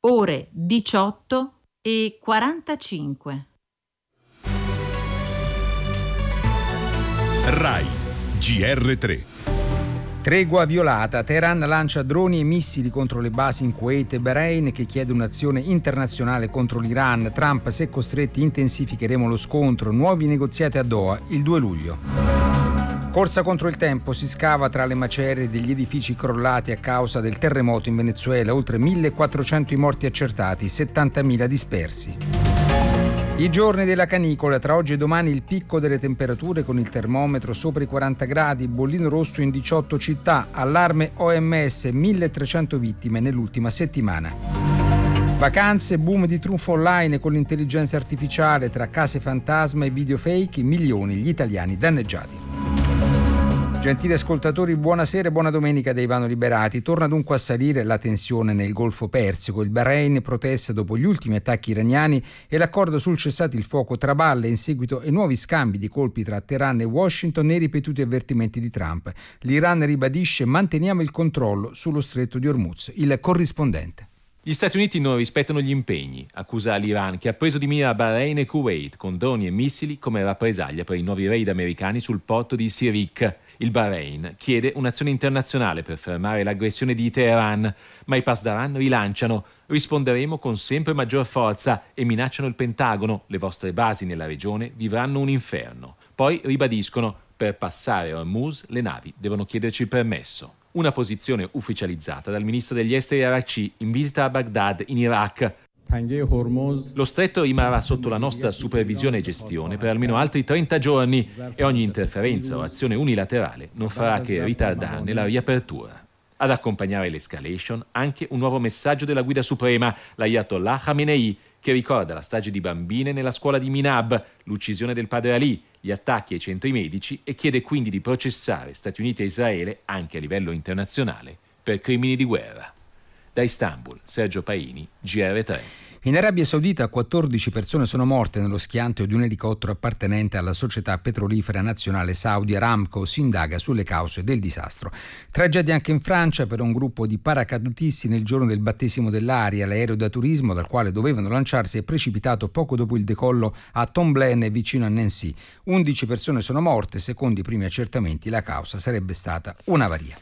ore 18:45. RAI GR3. Tregua violata. Teheran lancia droni e missili contro le basi in Kuwait e Bahrain, che chiede un'azione internazionale contro l'Iran. Trump: se costretti intensificheremo lo scontro. Nuovi negoziati a Doha il 2 luglio. Corsa contro il tempo, si scava tra le macerie degli edifici crollati a causa del terremoto in Venezuela. Oltre 1.400 i morti accertati, 70.000 dispersi. I giorni della canicola, tra oggi e domani il picco delle temperature con il termometro sopra i 40 gradi, bollino rosso in 18 città, allarme OMS, 1.300 vittime nell'ultima settimana. Vacanze, boom di truffa online con l'intelligenza artificiale, tra case fantasma e video fake, milioni gli italiani danneggiati. Gentili ascoltatori, buonasera e buona domenica da Ivano Liberati. Torna dunque a salire la tensione nel Golfo Persico. Il Bahrain protesta dopo gli ultimi attacchi iraniani e l'accordo sul cessate il fuoco traballa in seguito ai nuovi scambi di colpi tra Teheran e Washington e i ripetuti avvertimenti di Trump. L'Iran ribadisce: manteniamo il controllo sullo stretto di Hormuz. Il corrispondente. Gli Stati Uniti non rispettano gli impegni, accusa l'Iran, che ha preso di mira Bahrain e Kuwait con droni e missili come rappresaglia per i nuovi raid americani sul porto di Sirik. Il Bahrain chiede un'azione internazionale per fermare l'aggressione di Teheran, ma i Pasdaran rilanciano: risponderemo con sempre maggior forza, e minacciano il Pentagono: le vostre basi nella regione vivranno un inferno. Poi ribadiscono: per passare Hormuz le navi devono chiederci il permesso. Una posizione ufficializzata dal ministro degli esteri Araghchi in visita a Baghdad in Iraq. Lo stretto rimarrà sotto la nostra supervisione e gestione per almeno altri 30 giorni e ogni interferenza o azione unilaterale non farà che ritardarne la riapertura. Ad accompagnare l'escalation anche un nuovo messaggio della guida suprema, l'Ayatollah Khamenei, che ricorda la strage di bambine nella scuola di Minab, l'uccisione del padre Ali, gli attacchi ai centri medici, e chiede quindi di processare Stati Uniti e Israele anche a livello internazionale per crimini di guerra. Da Istanbul, Sergio Paini, GR3. In Arabia Saudita 14 persone sono morte nello schianto di un elicottero appartenente alla società petrolifera nazionale Saudi Aramco. Si indaga sulle cause del disastro. Tragedia anche in Francia per un gruppo di paracadutisti nel giorno del battesimo dell'aria. L'aereo da turismo dal quale dovevano lanciarsi è precipitato poco dopo il decollo a Tomblaine, vicino a Nancy. 11 persone sono morte. Secondo i primi accertamenti la causa sarebbe stata un'avaria.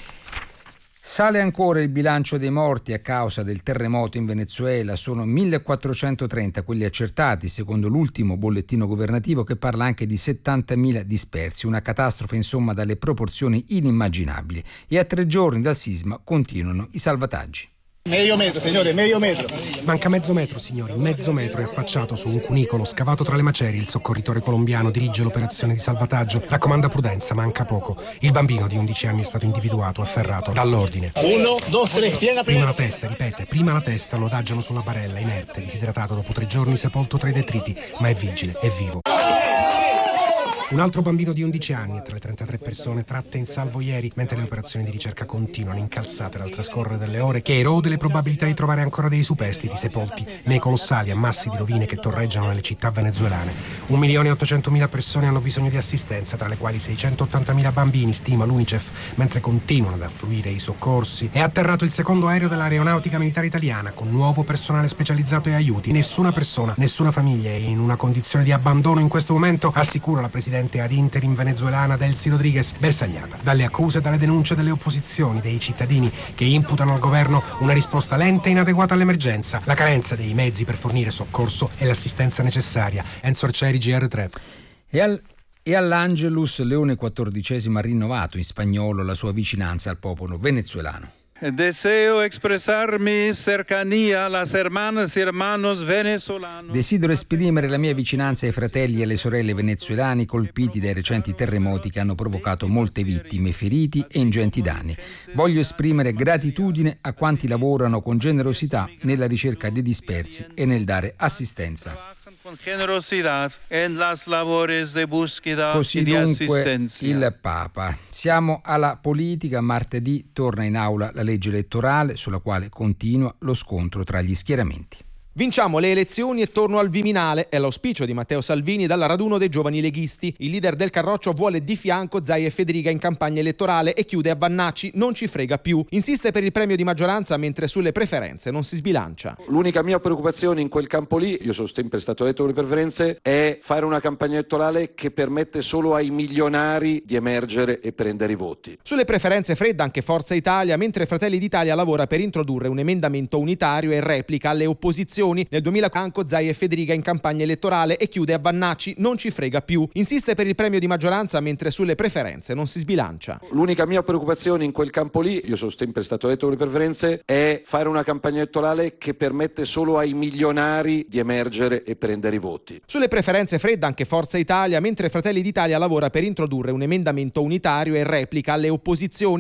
Sale ancora il bilancio dei morti a causa del terremoto in Venezuela. Sono 1.430 quelli accertati, secondo l'ultimo bollettino governativo, che parla anche di 70.000 dispersi. Una catastrofe insomma dalle proporzioni inimmaginabili. E a 3 giorni dal sisma continuano i salvataggi. Medio metro, signore, medio metro. Manca mezzo metro, signori, mezzo metro. È affacciato su un cunicolo scavato tra le macerie. Il soccorritore colombiano dirige l'operazione di salvataggio. Raccomanda prudenza, manca poco. Il bambino di 11 anni è stato individuato, afferrato, dall'ordine. 1, 2, 3, piega. Prima la testa, ripete, prima la testa. Lo adagiano su una barella, inerte, disidratato dopo 3 giorni, sepolto tra i detriti, ma è vigile, è vivo. Un altro bambino di 11 anni è tra le 33 persone tratte in salvo ieri, mentre le operazioni di ricerca continuano, incalzate dal trascorrere delle ore che erode le probabilità di trovare ancora dei superstiti sepolti nei colossali ammassi di rovine che torreggiano le città venezuelane. 1.800.000 persone hanno bisogno di assistenza, tra le quali 680.000 bambini, stima l'UNICEF, mentre continuano ad affluire i soccorsi. È atterrato il secondo aereo dell'Aeronautica Militare Italiana, con nuovo personale specializzato e aiuti. Nessuna persona, nessuna famiglia è in una condizione di abbandono in questo momento, assicura la Presidente ad interim venezuelana Delcy Rodriguez, bersagliata dalle accuse e dalle denunce delle opposizioni, dei cittadini che imputano al governo una risposta lenta e inadeguata all'emergenza, la carenza dei mezzi per fornire soccorso e l'assistenza necessaria. Enzo Arcieri, GR3. E all'Angelus Leone XIV ha rinnovato in spagnolo la sua vicinanza al popolo venezuelano. Deseo expresar mi cercanía a las hermanas y hermanos venezolanos. Desidero esprimere la mia vicinanza ai fratelli e alle sorelle venezuelani colpiti dai recenti terremoti che hanno provocato molte vittime, feriti e ingenti danni. Voglio esprimere gratitudine a quanti lavorano con generosità nella ricerca dei dispersi e nel dare assistenza. Con generosidad en las labores de búsqueda Così y de dunque assistenza. il Papa. Siamo alla politica. Martedì torna in aula la legge elettorale sulla quale continua lo scontro tra gli schieramenti. Vinciamo le elezioni e torno al Viminale, è l'auspicio di Matteo Salvini dal raduno dei giovani leghisti. Il leader del Carroccio vuole di fianco Zaia e Federica in campagna elettorale e chiude a Vannacci, non ci frega più. Insiste per il premio di maggioranza mentre sulle preferenze non si sbilancia. L'unica mia preoccupazione in quel campo lì, io sono sempre stato eletto con le preferenze, è fare una campagna elettorale che permette solo ai milionari di emergere e prendere i voti. Sulle preferenze fredda anche Forza Italia, mentre Fratelli d'Italia lavora per introdurre un emendamento unitario e replica alle opposizioni. Nel 2000 Zaia e Federica in campagna elettorale e chiude a Vannacci, non ci frega più. Insiste per il premio di maggioranza mentre sulle preferenze non si sbilancia. L'unica mia preoccupazione in quel campo lì, io sono sempre stato eletto con le preferenze, è fare una campagna elettorale che permette solo ai milionari di emergere e prendere i voti. Sulle preferenze fredda anche Forza Italia, mentre Fratelli d'Italia lavora per introdurre un emendamento unitario e replica alle opposizioni.